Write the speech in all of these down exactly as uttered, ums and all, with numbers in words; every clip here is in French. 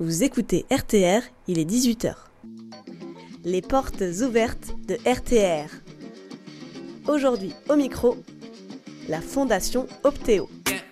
Vous écoutez R T R, il est dix-huit heures. Les portes ouvertes de R T R. Aujourd'hui au micro, la Fondation Optéo.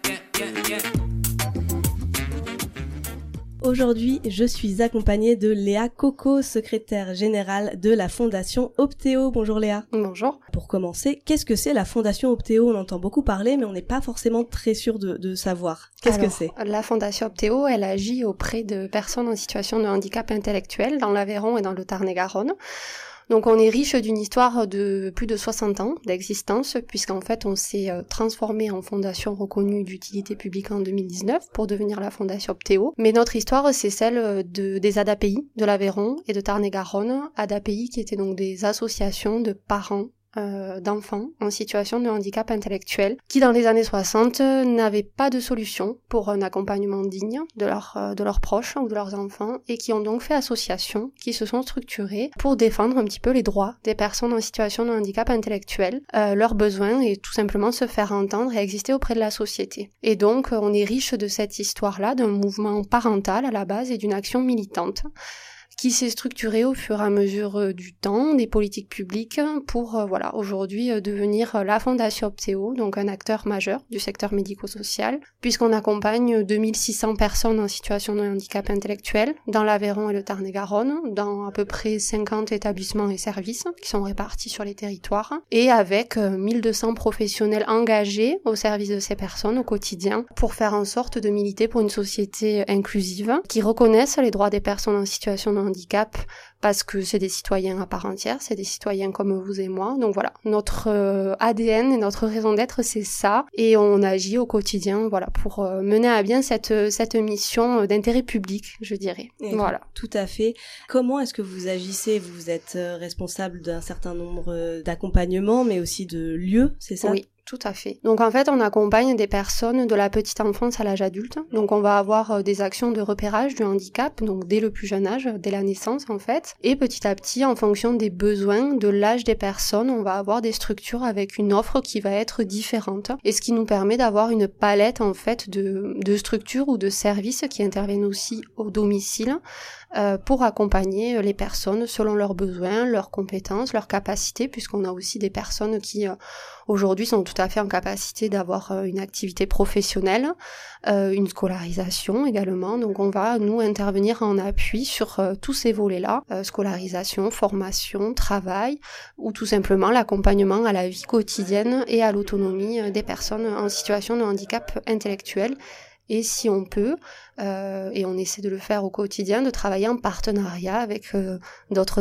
Aujourd'hui, je suis accompagnée de Léa Coco, secrétaire générale de la Fondation Optéo. Bonjour Léa. Bonjour. Pour commencer, qu'est-ce que c'est la Fondation Optéo ? On entend beaucoup parler, mais on n'est pas forcément très sûr de, de savoir. Qu'est-ce Alors, que c'est ? La Fondation Optéo, elle agit auprès de personnes en situation de handicap intellectuel dans l'Aveyron et dans le Tarn-et-Garonne. Donc on est riche d'une histoire de plus de soixante ans d'existence, puisqu'en fait on s'est transformé en fondation reconnue d'utilité publique en deux mille dix-neuf pour devenir la Fondation Optéo. Mais notre histoire, c'est celle de, des A D A P I de l'Aveyron et de Tarn-et-Garonne, A D A P I qui étaient donc des associations de parents Euh, d'enfants en situation de handicap intellectuel qui dans les années soixante euh, n'avaient pas de solution pour un accompagnement digne de, leur, euh, de leurs proches ou de leurs enfants et qui ont donc fait association, qui se sont structurées pour défendre un petit peu les droits des personnes en situation de handicap intellectuel, euh, leurs besoins et tout simplement se faire entendre et exister auprès de la société. Et donc euh, on est riche de cette histoire-là, d'un mouvement parental à la base et d'une action militante qui s'est structuré au fur et à mesure du temps, des politiques publiques, pour euh, voilà aujourd'hui euh, devenir la Fondation Optéo, donc un acteur majeur du secteur médico-social, puisqu'on accompagne deux mille six cents personnes en situation de handicap intellectuel dans l'Aveyron et le Tarn-et-Garonne, dans à peu près cinquante établissements et services qui sont répartis sur les territoires, et avec euh, mille deux cents professionnels engagés au service de ces personnes au quotidien, pour faire en sorte de militer pour une société inclusive, qui reconnaisse les droits des personnes en situation de handicap parce que c'est des citoyens à part entière, c'est des citoyens comme vous et moi. Donc voilà, notre euh, A D N et notre raison d'être, c'est ça, et on agit au quotidien, voilà, pour euh, mener à bien cette cette mission d'intérêt public, je dirais. Et voilà. Tout à fait. Comment est-ce que vous agissez ? Vous êtes responsable d'un certain nombre d'accompagnements, mais aussi de lieux, c'est ça ? Oui. Tout à fait. Donc en fait, on accompagne des personnes de la petite enfance à l'âge adulte. Donc on va avoir des actions de repérage du handicap, donc dès le plus jeune âge, dès la naissance en fait. Et petit à petit, en fonction des besoins, de l'âge des personnes, on va avoir des structures avec une offre qui va être différente. Et ce qui nous permet d'avoir une palette en fait de, de structures ou de services qui interviennent aussi au domicile euh, pour accompagner les personnes selon leurs besoins, leurs compétences, leurs capacités, puisqu'on a aussi des personnes qui euh, aujourd'hui sont tout à fait en capacité d'avoir euh, une activité professionnelle, euh, une scolarisation également. Donc on va, nous, intervenir en appui sur euh, tous ces volets-là, euh, scolarisation, formation, travail, ou tout simplement l'accompagnement à la vie quotidienne et à l'autonomie euh, des personnes en situation de handicap intellectuel. Et si on peut, euh, et on essaie de le faire au quotidien, de travailler en partenariat avec euh, d'autres